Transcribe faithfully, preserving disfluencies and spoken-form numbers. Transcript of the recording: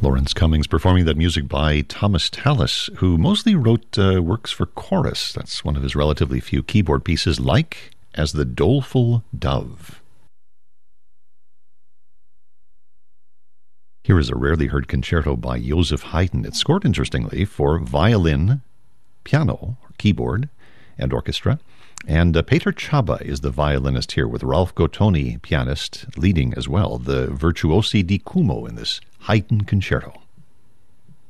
Lawrence Cummings performing that music by Thomas Tallis, who mostly wrote uh, works for chorus. That's one of his relatively few keyboard pieces, like As the Doleful Dove. Here is a rarely heard concerto by Joseph Haydn. It's scored, interestingly, for violin, piano, or keyboard, and orchestra. And uh, Peter Chaba is the violinist here, with Ralph Gottoni, pianist, leading as well, the virtuosi di Cuomo in this Haydn concerto.